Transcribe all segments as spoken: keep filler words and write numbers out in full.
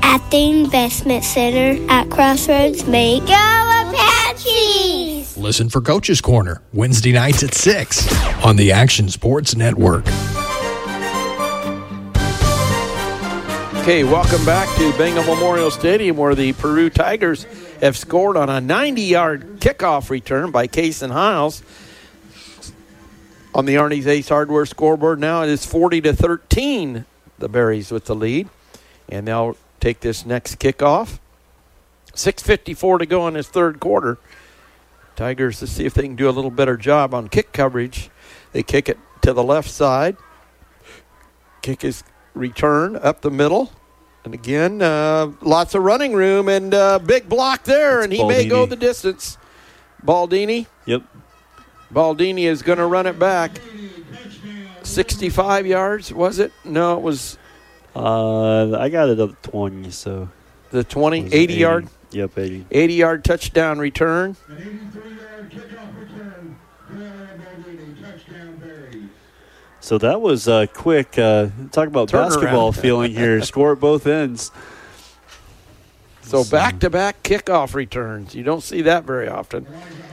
At the Investment Center at Crossroads make Go Apaches! Listen for Coach's Corner, Wednesday nights at six on the Action Sports Network. Okay, welcome back to Bengal Memorial Stadium, where the Peru Tigers have scored on a ninety-yard kickoff return by Kason Hiles. On the Arnie's Ace Hardware scoreboard now, it is forty to thirteen, the Berries with the lead. And they'll take this next kickoff. six fifty-four to go in this third quarter. Tigers to see if they can do a little better job on kick coverage. They kick it to the left side. Kick is return up the middle. And again, uh, lots of running room and uh, big block there, That's and he Baldini. may go the distance. Baldini. Yep. Baldini is going to run it back. sixty-five yards, was it? No, it was Uh, I got it at twenty, so. the twenty, it was eighty yard. Yep, eighty. eighty-yard touchdown return. An eighty-three-yard kickoff return. Baldini, touchdown Berries. So that was uh, quick. Uh, talk about Turnaround. basketball feeling here. Score at both ends. So back-to-back kickoff returns. You don't see that very often.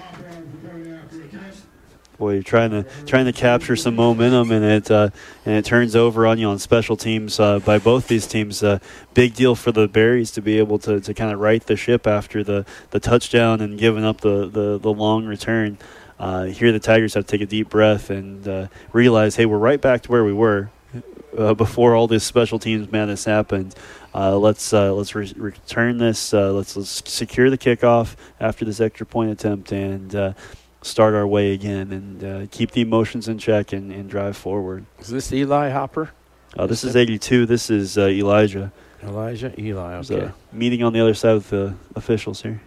Boy, you're trying to trying to capture some momentum, and it uh, and it turns over on you on special teams uh, by both these teams. Uh, big deal for the Berries to be able to, to kind of right the ship after the, the touchdown and giving up the, the, the long return. Uh, here the Tigers have to take a deep breath and uh, realize, hey, we're right back to where we were uh, before all this special teams madness happened. Uh, let's uh, let's re- return this. Uh, let's, let's secure the kickoff after this extra point attempt and uh, start our way again and uh, keep the emotions in check and, and drive forward. Is this Eli Hopper? Uh, this is eighty-two. This is uh, Elijah. Elijah? Eli, There's okay. a meeting on the other side with the officials here.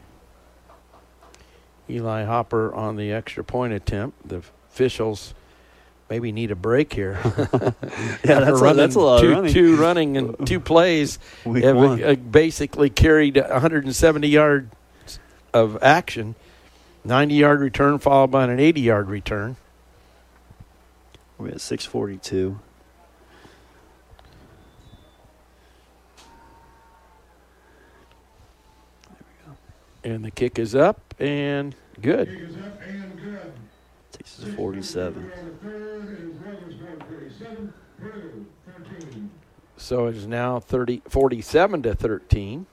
Eli Hopper on the extra point attempt. The officials maybe need a break here. Yeah, that's a, that's a lot two, of running. Two running and two plays Week have one. uh, basically carried one hundred seventy yards of action. ninety-yard return followed by an eighty-yard return. We're at six forty-two. And the kick is up and good. Kick is up and good. Takes us to forty-seven. So it is now thirty, forty-seven to thirteen.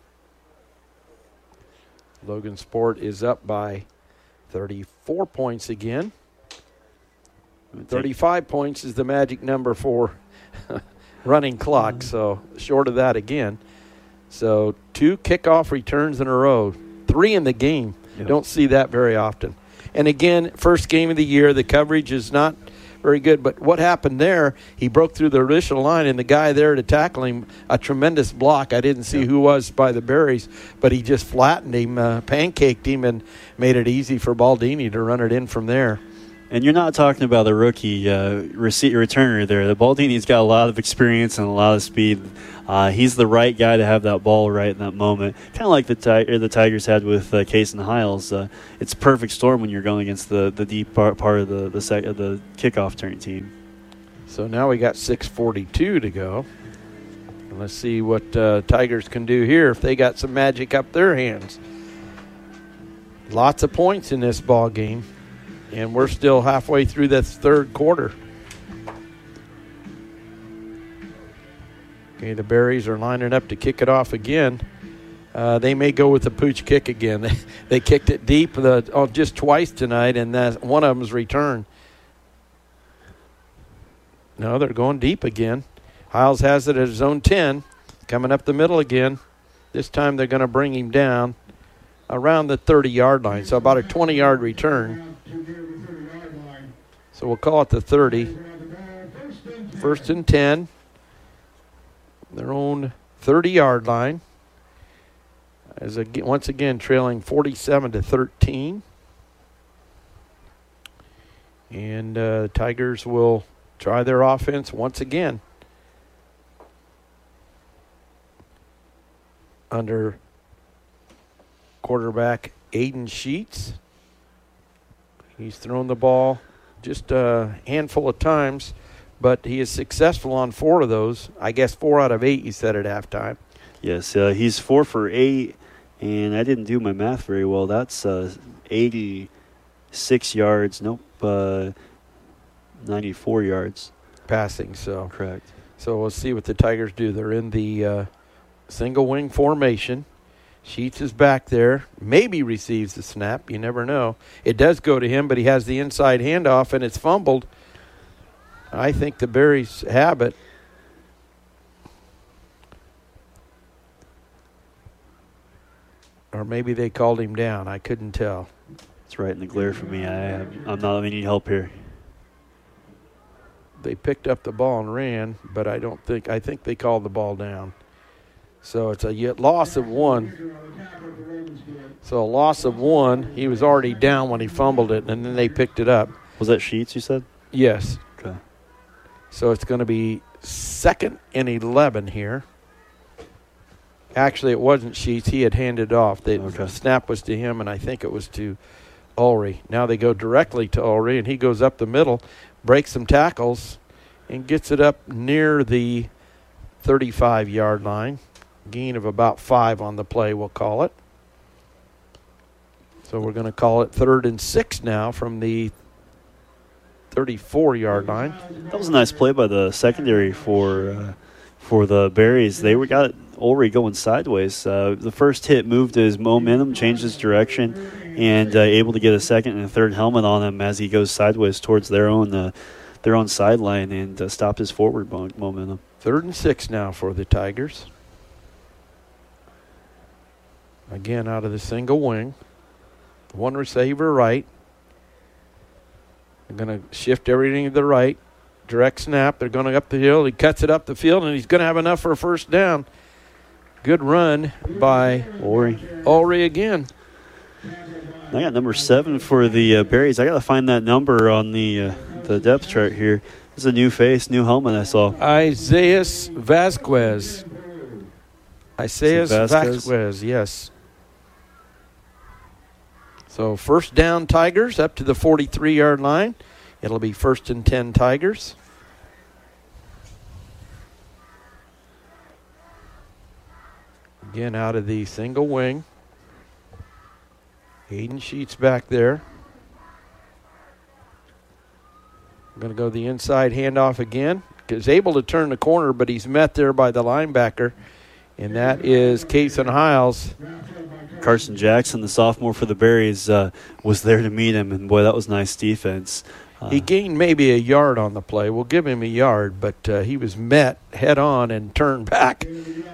Logan Sport is up by thirty-four points again. thirty-five points is the magic number for running clock, so short of that again. So two kickoff returns in a row, three in the game. Yep. Don't see that very often. And again, first game of the year, the coverage is not very good. But what happened there, he broke through the initial line, and the guy there to tackle him, a tremendous block. I didn't see Yep. who was by the Berries, but he just flattened him, uh, pancaked him, and made it easy for Baldini to run it in from there. And you're not talking about the rookie uh, receipt returner there. The Baldini's got a lot of experience and a lot of speed. Uh, he's the right guy to have that ball right in that moment. Kind of like the ti- the Tigers had with uh, Kason Hiles. Uh, it's a perfect storm when you're going against the, the deep part, part of the the, sec- of the kickoff turn team. So now we got six forty-two to go. And let's see what uh, Tigers can do here if they got some magic up their hands. Lots of points in this ball game. And we're still halfway through this third quarter. Okay, the Berries are lining up to kick it off again. Uh, they may go with the pooch kick again. They, they kicked it deep the, oh, just twice tonight, and that one of them's return. No, they're going deep again. Hiles has it at his own ten. Coming up the middle again. This time they're going to bring him down around the thirty-yard line, so about a twenty-yard return. So we'll call it the thirty. First and ten. Their own thirty-yard line. As a, once again trailing forty-seven to thirteen. And uh, Tigers will try their offense once again. Under quarterback Aiden Sheets. He's thrown the ball just a handful of times, but he is successful on four of those. I guess four out of eight, he said at halftime. Yes, uh, he's four for eight, and I didn't do my math very well. That's uh, eighty-six yards. Nope, uh, ninety-four yards. Passing, so. Correct. So we'll see what the Tigers do. They're in the uh, single wing formation. Sheets is back there. Maybe receives the snap. You never know. It does go to him, but he has the inside handoff, and it's fumbled. I think the Berries have it. Or maybe they called him down. I couldn't tell. It's right in the glare for me. I have, I'm not having any help here. They picked up the ball and ran, but I don't think, I think they called the ball down. So it's a yet loss of one. So a loss of one. He was already down when he fumbled it, and then they picked it up. Was that Sheets you said? Yes. Okay. So it's going to be second and eleven here. Actually, it wasn't Sheets. He had handed off. The okay. snap was to him, and I think it was to Ulrey. Now they go directly to Ulrey, and he goes up the middle, breaks some tackles, and gets it up near the thirty-five-yard line. Gain of about five on the play, we'll call it. So we're going to call it third and six now from the thirty-four-yard line. That was a nice play by the secondary for uh, for the Berries. They were got Ulrey going sideways. Uh, the first hit moved his momentum, changed his direction, and uh, able to get a second and a third helmet on him as he goes sideways towards their own uh, their own sideline and uh, stopped his forward momentum. Third and six now for the Tigers. Again, out of the single wing. One receiver right. They're going to shift everything to the right. Direct snap. They're going up the hill. He cuts it up the field, and he's going to have enough for a first down. Good run by Ulrey. Ulrey again. I got number seven for the uh, Berries. I got to find that number on the uh, the depth chart here. This is a new face, new helmet I saw. Isaiah Vasquez. Isaiah Vasquez? Vasquez, yes. So first down Tigers up to the forty-three-yard line. It'll be first and ten Tigers. Again, out of the single wing. Hayden Sheets back there. Going to go the inside handoff again. He's able to turn the corner, but he's met there by the linebacker, and that is Kason Hiles. Carson Jackson, the sophomore for the Berries, uh, was there to meet him, and boy, that was nice defense. Uh, He gained maybe a yard on the play. We'll give him a yard, but uh, he was met head on and turned back.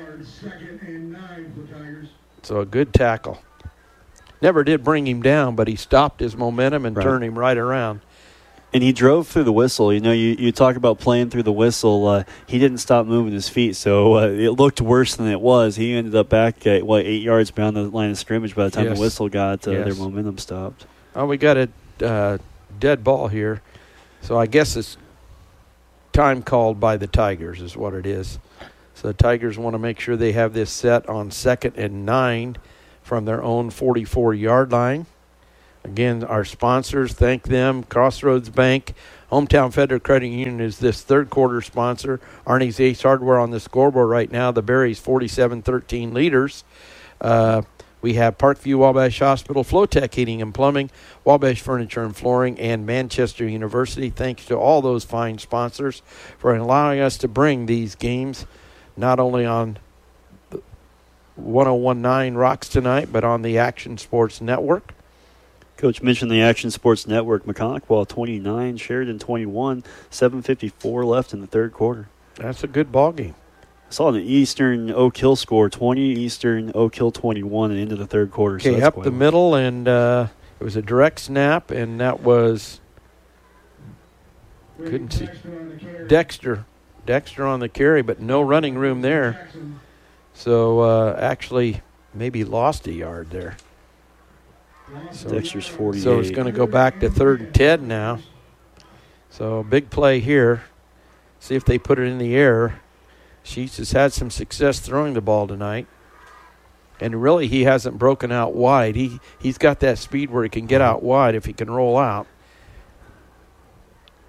So a good tackle. Never did bring him down, but he stopped his momentum and right. turned him right around. And he drove through the whistle. You know, you, you talk about playing through the whistle. Uh, he didn't stop moving his feet, so uh, it looked worse than it was. He ended up back, at, what, eight yards beyond the line of scrimmage by the time yes. the whistle got uh, yes. their momentum stopped. Oh, we got a uh, dead ball here. So I guess it's time called by the Tigers is what it is. So the Tigers want to make sure they have this set on second and nine from their own forty-four-yard line. Again, our sponsors, thank them. Crossroads Bank, Hometown Federal Credit Union is this third quarter sponsor. Arnie's Ace Hardware on the scoreboard right now. The Berries forty-seven thirteen leaders. Uh, we have Parkview Wabash Hospital, Flowtech Heating and Plumbing, Wabash Furniture and Flooring, and Manchester University. Thanks to all those fine sponsors for allowing us to bring these games not only on one oh one point nine Rocks tonight, but on the Action Sports Network. Coach mentioned the Action Sports Network. McConaughey twenty-nine, Sheridan twenty-one, seven fifty-four left in the third quarter. That's a good ball game. I saw an Eastern Oak Hill score, twenty, Eastern Oak Hill twenty-one, and into the third quarter. Okay, so up the well. middle, and uh, it was a direct snap, and that was couldn't see Dexter. Dexter on the carry, but no running room there. So uh, actually maybe lost a yard there. So, Dexter's forty-eight. So it's going to go back to third and ten now. So big play here. See if they put it in the air. Sheets has had some success throwing the ball tonight. And really he hasn't broken out wide. He, he's got that speed where he can get out wide if he can roll out.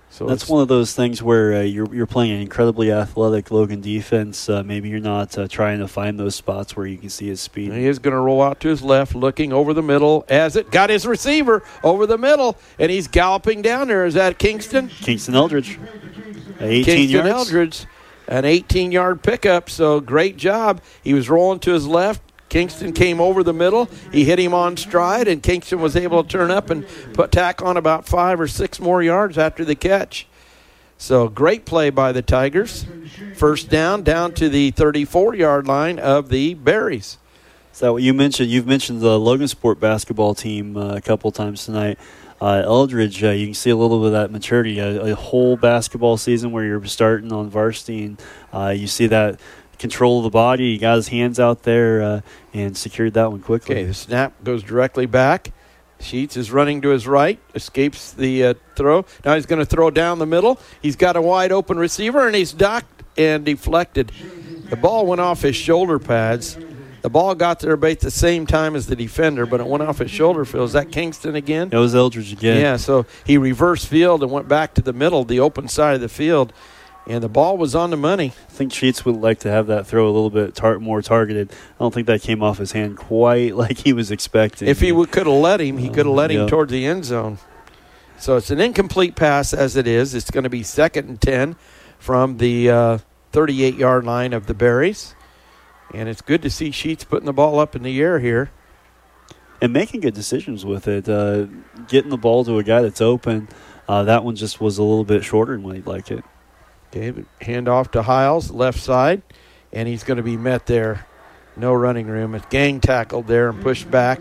So That's it's- one of those things where uh, you're you're playing an incredibly athletic Logan defense. Uh, maybe you're not uh, trying to find those spots where you can see his speed. He is going to roll out to his left, looking over the middle as it got his receiver over the middle, and he's galloping down there. Is that Kingston? Kingston Eldridge, eighteen Kingston yards. Eldridge, an eighteen-yard pickup, so great job. He was rolling to his left. Kingston came over the middle. He hit him on stride, and Kingston was able to turn up and put tack on about five or six more yards after the catch. So great play by the Tigers. First down, down to the thirty-four-yard line of the Berries. Is that what you mentioned? You've mentioned the Logan Sport basketball team uh, a couple times tonight. Uh, Eldridge, uh, you can see a little bit of that maturity. A, a whole basketball season where you're starting on varsity, and uh, you see that control of the body. He got his hands out there uh, and secured that one quickly. Okay, the snap goes directly back. Sheets is running to his right, escapes the uh, throw. Now he's going to throw down the middle. He's got a wide open receiver, and he's ducked and deflected. The ball went off his shoulder pads. The ball got there about the same time as the defender, but it went off his shoulder field. Is that Kingston again? It was Eldridge again. Yeah, so he reversed field and went back to the middle, the open side of the field, and the ball was on the money. I think Sheets would like to have that throw a little bit tar- more targeted. I don't think that came off his hand quite like he was expecting. If he could have let him, he could have let him yeah. towards the end zone. So it's an incomplete pass as it is. It's going to be second and ten from the uh, thirty-eight-yard line of the Berries. And it's good to see Sheets putting the ball up in the air here. And making good decisions with it. Uh, getting the ball to a guy that's open. Uh, that one just was a little bit shorter than what he'd like it. Okay, hand off to Hiles, left side, and he's going to be met there. No running room. It's gang tackled there and pushed back.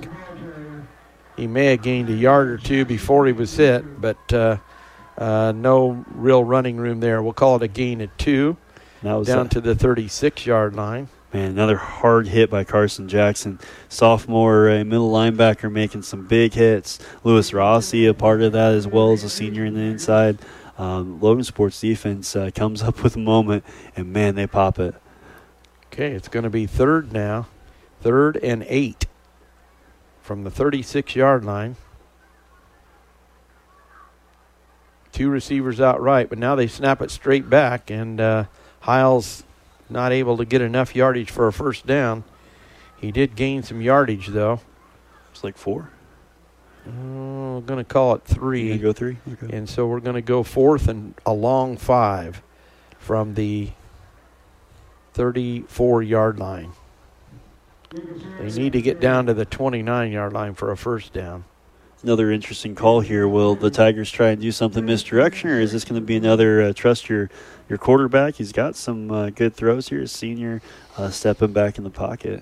He may have gained a yard or two before he was hit, but uh, uh, no real running room there. We'll call it a gain of two. And that was down uh, to the thirty-six-yard line. Man, another hard hit by Carson Jackson. Sophomore uh, middle linebacker making some big hits. Lewis Rossi a part of that as well as a senior in the inside. Um, Logan Sports defense uh, comes up with a moment, and, man, they pop it. Okay, it's going to be third now. Third and eight from the thirty-six-yard line. Two receivers out right, but now they snap it straight back, and uh, Hiles not able to get enough yardage for a first down. He did gain some yardage, though. It's like four. Oh, we're going to call it three. You go three? Okay. And so we're going to go fourth and a long five from the thirty-four-yard line. They need to get down to the twenty-nine-yard line for a first down. Another interesting call here. Will the Tigers try and do something misdirection, or is this going to be another uh, trust your your quarterback? He's got some uh, good throws here. Senior uh, stepping back in the pocket.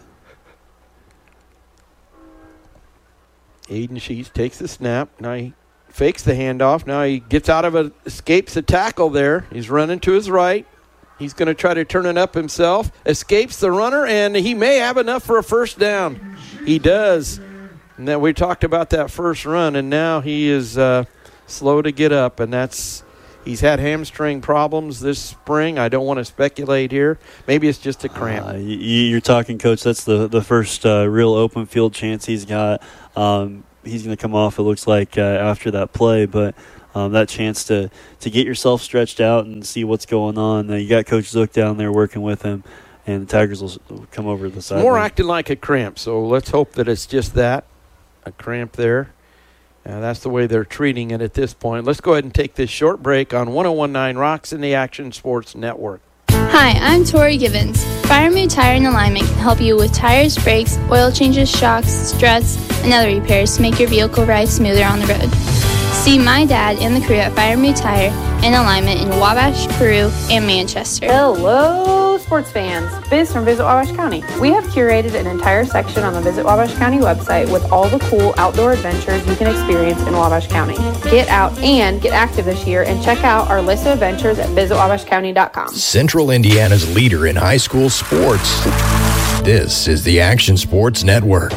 Aiden Sheets takes the snap. Now he fakes the handoff. Now he gets out of it, escapes a tackle there. He's running to his right. He's going to try to turn it up himself. Escapes the runner, and he may have enough for a first down. He does. And then we talked about that first run, and now he is uh, slow to get up, and that's he's had hamstring problems this spring. I don't want to speculate here. Maybe it's just a cramp. Uh, you, you're talking, Coach. That's the the first uh, real open field chance he's got. Um, he's going to come off, it looks like, uh, after that play, but um, that chance to, to get yourself stretched out and see what's going on. Uh, you got Coach Zook down there working with him, and the Tigers will come over to the side. More acting like a cramp, so let's hope that it's just that, a cramp there. Uh, that's the way they're treating it at this point. Let's go ahead and take this short break on one oh one point nine Rocks in the Action Sports Network. Hi, I'm Tori Givens. Firemood Tire and Alignment can help you with tires, brakes, oil changes, shocks, struts, and other repairs to make your vehicle ride smoother on the road. See my dad and the crew at Firemood Tire and Alignment in Wabash, Peru, and Manchester. Hello, sports fans. Biz from Visit Wabash County. We have curated an entire section on the Visit Wabash County website with all the cool outdoor adventures you can experience in Wabash County. Get out and get active this year and check out our list of adventures at visit wabash county dot com. Central Indiana's leader in high school sports. This is the Action Sports Network.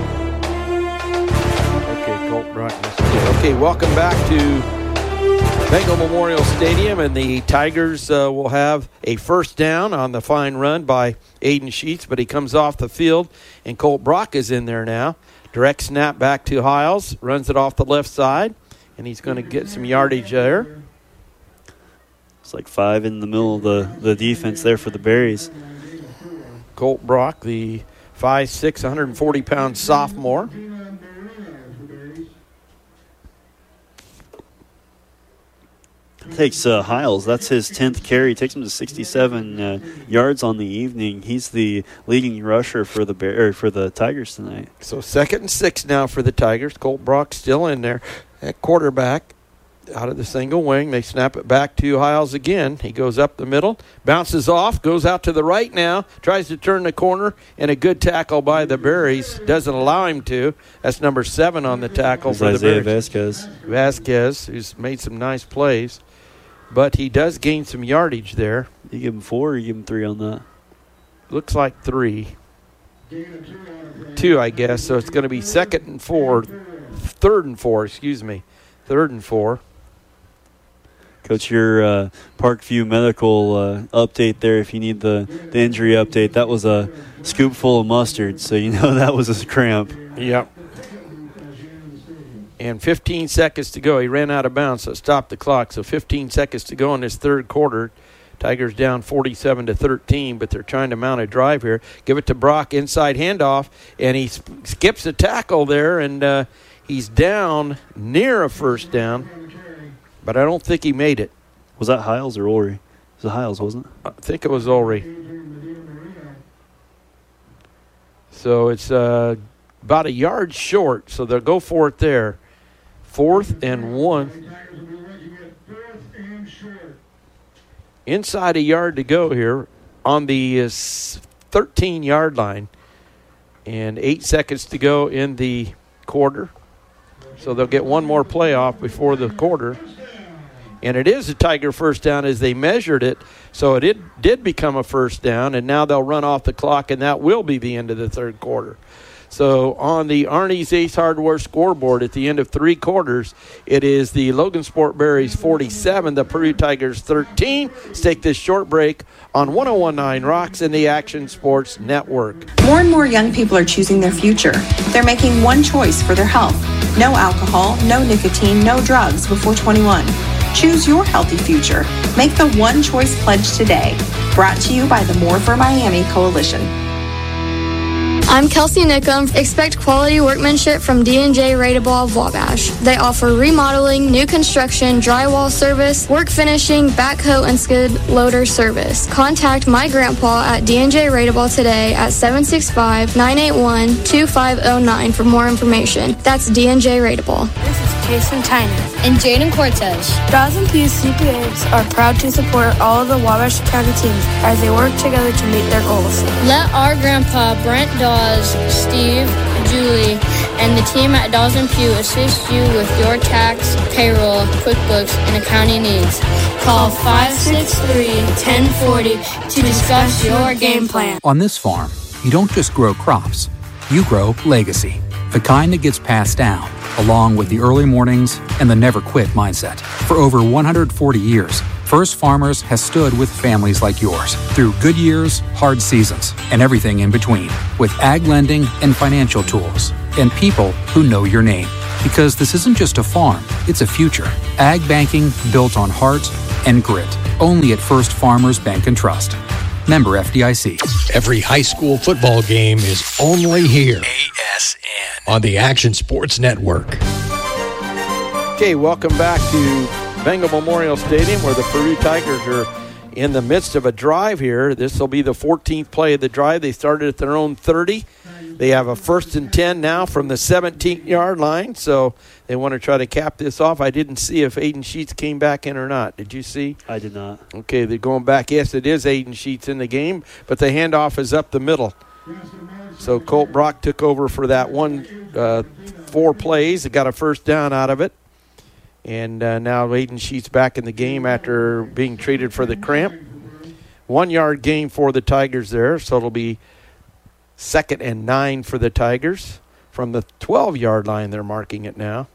Okay, Colt Brock. Okay, welcome back to Bengal Memorial Stadium, and the Tigers uh, will have a first down on the fine run by Aiden Sheets, but he comes off the field, and Colt Brock is in there now. Direct snap back to Hiles, runs it off the left side, and he's going to get some yardage there. It's like five in the middle of the, the defense there for the Berries. Colt Brock, the five six, one hundred forty pound sophomore. Takes uh, Hiles. That's his tenth carry. Takes him to sixty-seven uh, yards on the evening. He's the leading rusher for the Bear, or for the Tigers tonight. So second and six now for the Tigers. Colt Brock still in there at quarterback. Out of the single wing, they snap it back to Hiles again. He goes up the middle, bounces off, goes out to the right now, tries to turn the corner, and a good tackle by the Berries. Doesn't allow him to. That's number seven on the tackle It's for Isaiah the Berries. Vasquez. Vasquez, who's made some nice plays. But he does gain some yardage there. You give him four or you give him three on that? Looks like three. Two, I guess. So it's going to be second and four. Third and four, excuse me. Third and four. Coach, your uh, Parkview Medical uh, update there, if you need the, the injury update, that was a scoop full of mustard, so you know that was a cramp. Yep. And fifteen seconds to go. He ran out of bounds, so it stopped the clock. So fifteen seconds to go in this third quarter. Tigers down forty-seven to thirteen, but they're trying to mount a drive here. Give it to Brock, inside handoff, and he sp- skips a tackle there, and uh, he's down near a first down, but I don't think he made it. Was that Hiles or Ulrey? It was Hiles, wasn't it? I think it was Ulrey. So it's uh, about a yard short, so they'll go for it there. Fourth and one. Inside a yard to go here on the thirteen-yard line. And eight seconds to go in the quarter. So they'll get one more play off before the quarter. And it is a Tiger first down as they measured it. So it did, did become a first down, and now they'll run off the clock, and that will be the end of the third quarter. So on the Arnie's Ace Hardware scoreboard at the end of three quarters, it is the Logan Sport Berries forty-seven, the Peru Tigers thirteen. Let's take this short break on one oh one point nine Rocks and the Action Sports Network. More and more young people are choosing their future. They're making one choice for their health. No alcohol, no nicotine, no drugs before twenty-one. Choose your healthy future. Make the One Choice Pledge today. Brought to you by the More for Miami Coalition. I'm Kelsey Nickum. Expect quality workmanship from D and J Radebaugh of Wabash. They offer remodeling, new construction, drywall service, work finishing, backhoe, and skid loader service. Contact my grandpa at D and J Radebaugh today at seven six five, nine eight one, two five zero nine for more information. That's D and J Radebaugh. This is Jason Tyner And Jaden Cortez. Dawes and Pew C P As are proud to support all of the Wabash County teams as they work together to meet their goals. Let our grandpa, Brent Dawes, Steve, Julie, and the team at Dawes and Pew assist you with your tax, payroll, QuickBooks, and accounting needs. Call five six three, one oh four oh to discuss your game plan. On this farm, you don't just grow crops, you grow legacy. The kind that gets passed down, along with the early mornings and the never-quit mindset. For over one hundred forty years, First Farmers has stood with families like yours through good years, hard seasons, and everything in between, with ag lending and financial tools, and people who know your name. Because this isn't just a farm, it's a future. Ag banking built on heart and grit. Only at First Farmers Bank and Trust. Member F D I C. Every high school football game is only here. A S N. On the Action Sports Network. Okay, welcome back to Bengal Memorial Stadium where the Peru Tigers are in the midst of a drive here. This will be the fourteenth play of the drive. They started at their own thirty. They have a first and ten now from the seventeen-yard line, so they want to try to cap this off. I didn't see if Aiden Sheets came back in or not. Did you see? I did not. Okay, they're going back. Yes, it is Aiden Sheets in the game, but the handoff is up the middle. So Colt Brock took over for that one, uh, four plays. They got a first down out of it. And uh, now Aiden Sheets back in the game after being treated for the cramp. One-yard gain for the Tigers there, so it'll be second and nine for the Tigers. From the twelve-yard line, they're marking it now.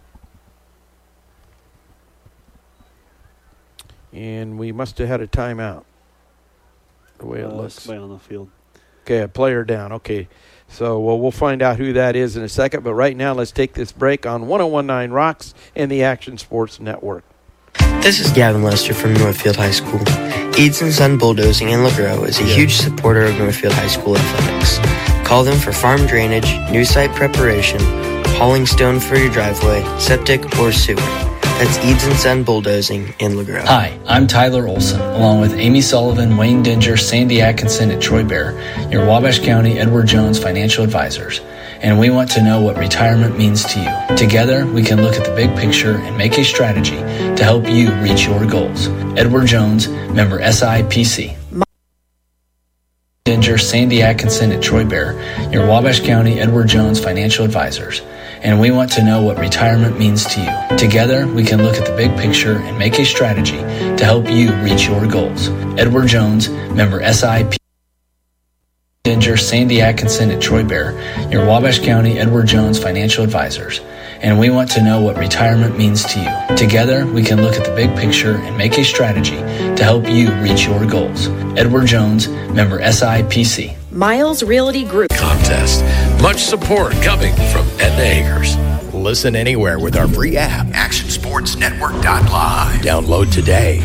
And we must have had a timeout, the way it uh, looks. Somebody on the field. Okay, a player down. Okay. So well, we'll find out who that is in a second. But right now, let's take this break on one oh one point nine Rocks and the Action Sports Network. This is Gavin Lester from Northfield High School. Eads and Son Bulldozing in LeGros is a yeah. huge supporter of Northfield High School athletics. Call them for farm drainage, new site preparation, hauling stone for your driveway, septic, or sewer. That's Eads and Son Bulldozing in LeGros. Hi, I'm Tyler Olson, along with Amy Sullivan, Wayne Dinger, Sandy Atkinson, and Troy Bear, your Wabash County Edward Jones financial advisors. And we want to know what retirement means to you. Together, we can look at the big picture and make a strategy to help you reach your goals. Edward Jones, member S I P C. Dinger, Sandy Atkinson, and Troy Bear, your Wabash County Edward Jones financial advisors. And we want to know what retirement means to you. Together, we can look at the big picture and make a strategy to help you reach your goals. Edward Jones, member S I P C. Dinger, Sandy Atkinson, and Troy Bear, your Wabash County Edward Jones financial advisors. And we want to know what retirement means to you. Together, we can look at the big picture and make a strategy to help you reach your goals. Edward Jones, member S I P C. Miles Realty Group contest. Much support coming from Edna Akers. Listen anywhere with our free app, action sports network dot live. Download today.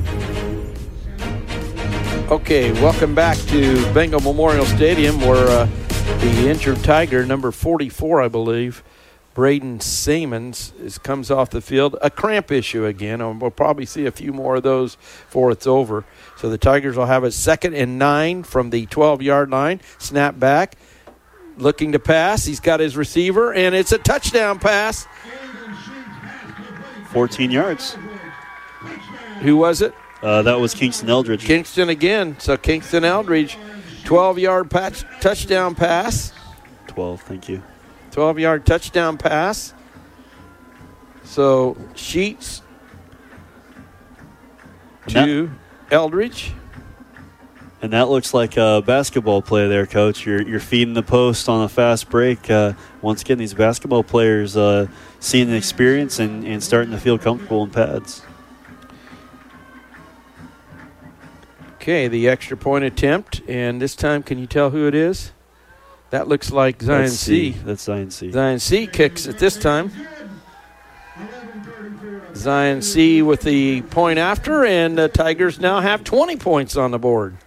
Okay, welcome back to Bengal Memorial Stadium, where uh, the injured Tiger, number forty-four, I believe, Braden Siemens, is, comes off the field. A cramp issue again, and we'll probably see a few more of those before it's over. So the Tigers will have a second and nine from the twelve-yard line. Snap back, looking to pass. He's got his receiver, and it's a touchdown pass. fourteen yards. Who was it? Uh, that was Kingston Eldridge. Kingston again. So Kingston Eldridge, twelve-yard patch, touchdown pass. twelve, thank you. twelve-yard touchdown pass. So Sheets to that, Eldridge. And that looks like a basketball play there, Coach. You're you're feeding the post on a fast break. Uh, once again, these basketball players uh, seeing the experience and, and starting to feel comfortable in pads. Okay, the extra point attempt, and this time, can you tell who it is? That looks like Zion C. That's Zion C. Zion C kicks it this time. Zion C with the point after, and the Tigers now have twenty points on the board.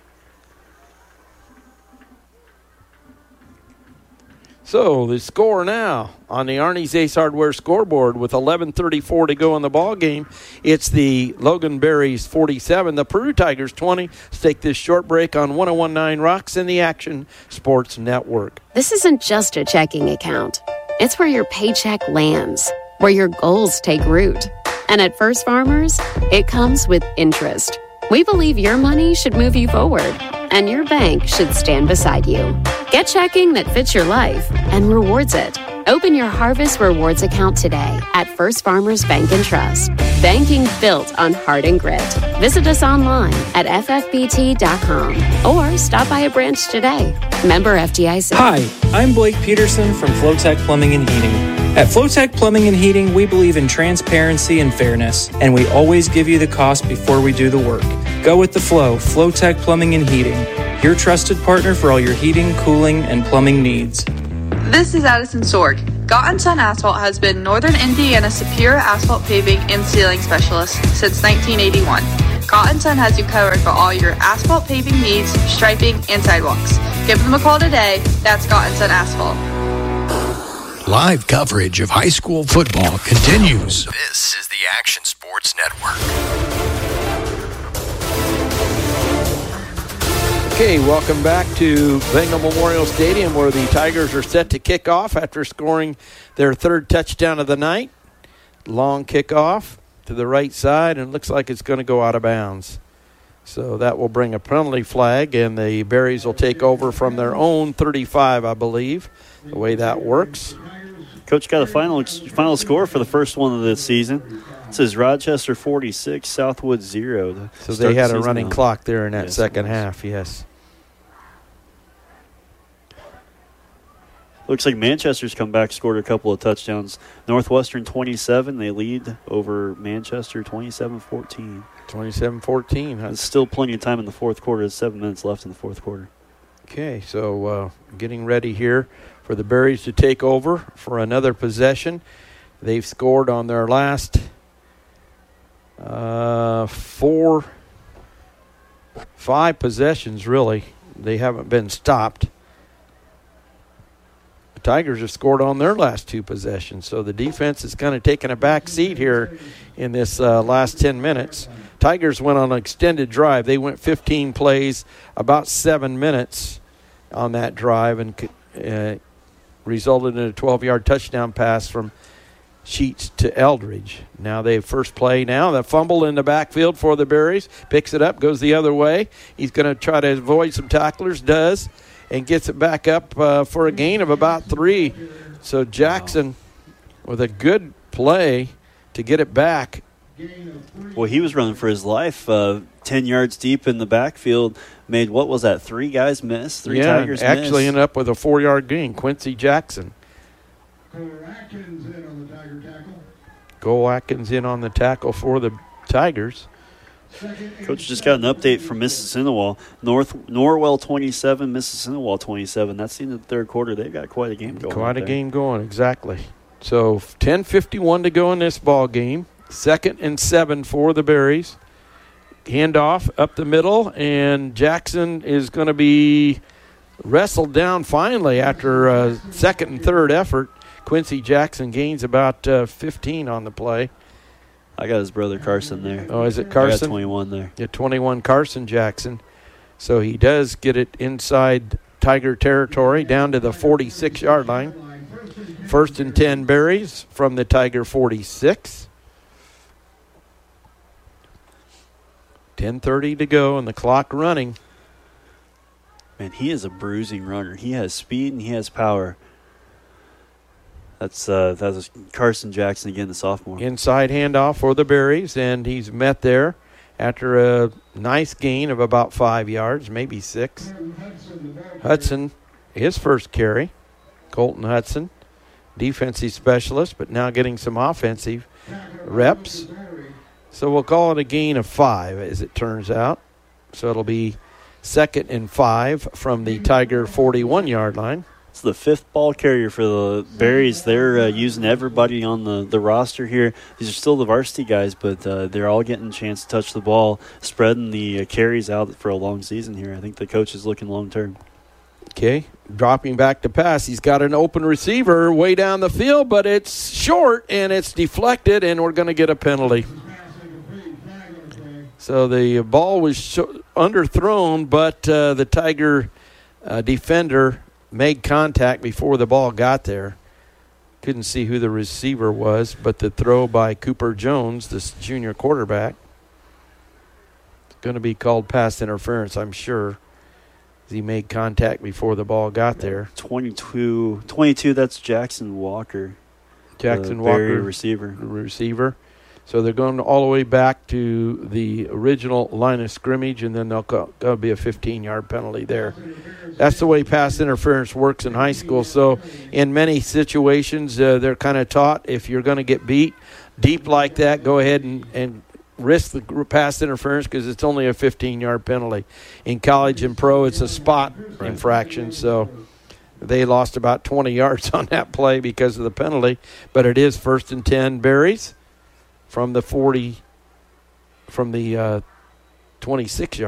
So the score now on the Arnie's Ace Hardware scoreboard with eleven thirty-four to go in the ball game. It's the Logan Berries forty-seven, the Peru Tigers twenty. Let's take this short break on one oh one point nine Rocks and the Action Sports Network. This isn't just a checking account. It's where your paycheck lands, where your goals take root. And at First Farmers, it comes with interest. We believe your money should move you forward, and your bank should stand beside you. Get checking that fits your life and rewards it. Open your Harvest Rewards account today at First Farmers Bank and Trust. Banking built on heart and grit. Visit us online at f f b t dot com or stop by a branch today. Member F D I C. Hi, I'm Blake Peterson from Flowtech Plumbing and Heating. At Flowtech Plumbing and Heating, we believe in transparency and fairness, and we always give you the cost before we do the work. Go with the flow. Flowtech Plumbing and Heating, your trusted partner for all your heating, cooling, and plumbing needs. This is Addison Sorg. Gott and Son Asphalt has been Northern Indiana's superior asphalt paving and sealing specialist since nineteen eighty-one. Gott and Son has you covered for all your asphalt paving needs, striping, and sidewalks. Give them a call today. That's Gott and Son Asphalt. Live coverage of high school football continues. This is the Action Sports Network. Okay, welcome back to Bengal Memorial Stadium, where the Tigers are set to kick off after scoring their third touchdown of the night. Long kickoff to the right side, and it looks like it's going to go out of bounds. So that will bring a penalty flag, and the Berries will take over from their own thirty-five, I believe, the way that works. Coach got a final final score for the first one of the season. It says Rochester forty-six, Southwood zero. So they had the a running now. clock there in that yes, second half, yes. Looks like Manchester's come back, scored a couple of touchdowns. Northwestern twenty-seven, they lead over Manchester twenty-seven fourteen. twenty-seven fourteen. There's still plenty of time in the fourth quarter. There's seven minutes left in the fourth quarter. Okay, so uh, getting ready here for the Berries to take over for another possession. They've scored on their last uh, four, five possessions, really. They haven't been stopped. The Tigers have scored on their last two possessions, so the defense is kind of taking a back seat here in this uh, last ten minutes. Tigers went on an extended drive. They went fifteen plays, about seven minutes on that drive, and uh, resulted in a twelve-yard touchdown pass from Sheets to Eldridge. Now they first play now. The fumble in the backfield for the Berries. Picks it up, goes the other way. He's going to try to avoid some tacklers, does, and gets it back up uh, for a gain of about three. So Jackson with a good play to get it back. Well, he was running for his life. Uh, ten yards deep in the backfield. Made, what was that, three guys miss? Three yeah, Tigers actually miss. ended up with a four-yard gain. Quincy Jackson. Cole Atkins in on the Tiger tackle. Cole Atkins in on the tackle for the Tigers. Coach just got an update from Mississinawa. North Norwell twenty-seven, Mississinawa twenty-seven. That's the end of the third quarter. They've got quite a game going. Quite a game going, exactly. So ten fifty-one to go in this ball game. Second and seven for the Berries. Handoff up the middle, and Jackson is going to be wrestled down finally after a second and third effort. Quincy Jackson gains about uh, fifteen on the play. I got his brother Carson there. Oh, is it Carson? I got twenty-one there. Yeah, twenty-one, Carson Jackson. So he does get it inside Tiger territory, down to the forty-six-yard line. First and ten Berries from the Tiger forty-six. ten thirty to go and the clock running. Man, he is a bruising runner. He has speed and he has power. That's uh, that's Carson Jackson again, the sophomore. Inside handoff for the Berries, and he's met there after a nice gain of about five yards, maybe six. Hudson, his first carry. Colton Hudson, defensive specialist, but now getting some offensive reps. So we'll call it a gain of five, as it turns out. So it'll be second and five from the Tiger forty-one-yard line. It's the fifth ball carrier for the Berries. They're uh, using everybody on the, the roster here. These are still the varsity guys, but uh, they're all getting a chance to touch the ball, spreading the uh, carries out for a long season here. I think the coach is looking long-term. Okay, dropping back to pass. He's got an open receiver way down the field, but it's short, and it's deflected, and we're going to get a penalty. So the ball was sh- underthrown, but uh, the Tiger uh, defender made contact before the ball got there. Couldn't see who the receiver was, but the throw by Cooper Jones, this junior quarterback, it's going to be called pass interference, I'm sure. He made contact before the ball got there. twenty-two, twenty-two that's Jackson Walker. Jackson Walker, receiver. Receiver. So they're going all the way back to the original line of scrimmage, and then there'll go, there'll be a fifteen-yard penalty there. That's the way pass interference works in high school. So in many situations, uh, they're kind of taught if you're going to get beat deep like that, go ahead and, and risk the pass interference because it's only a fifteen-yard penalty. In college and pro, it's a spot right. infraction. So they lost about twenty yards on that play because of the penalty. But it is first and ten Berries from the forty, from the uh, twenty-six-yard